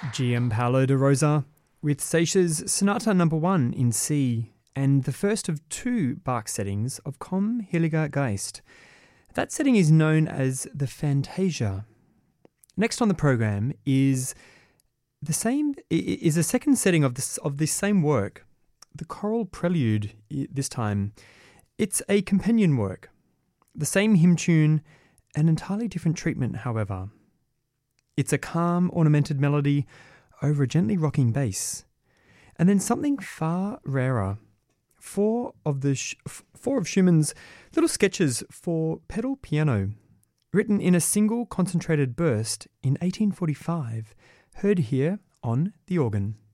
Gianpaolo de Rosa with Seychelles Sonata No. 1 in C and the first of two Bach settings of Komm, Heiliger Geist. That setting is known as the Fantasia. Next on the program is a second setting of this same work, the Choral Prelude this time. It's a companion work. The same hymn tune, an entirely different treatment, however. It's a calm, ornamented melody over a gently rocking bass. And then something far rarer. Four of Schumann's little sketches for pedal piano, written in a single concentrated burst in 1845, heard here on the organ.